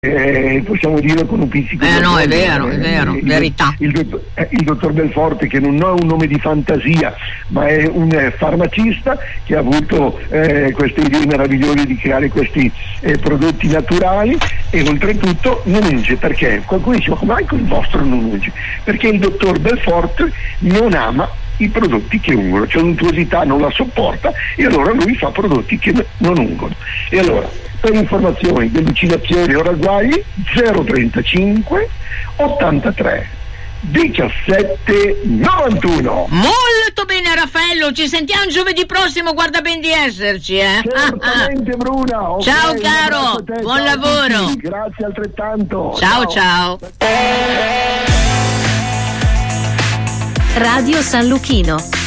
possiamo dire con un pizzico no, è vero, verità. Il dottor Belforte, che non ha un nome di fantasia, ma è un farmacista che ha avuto queste idee meravigliose di creare questi prodotti naturali, e oltretutto non unge. Perché? Qualcuno dice: ma come mai il vostro non unge? Perché il dottor Belforte non ama i prodotti che ungono, cioè l'untuosità non la sopporta, e allora lui fa prodotti che non ungono. E allora, per informazioni, delucidazioni o ragguagli, 035 83 17 91. Molto bene, Raffaello, ci sentiamo giovedì prossimo, guarda ben di esserci, Certamente, Bruna. Okay, ciao caro, buon lavoro. Grazie altrettanto. Ciao. Radio San Luchino.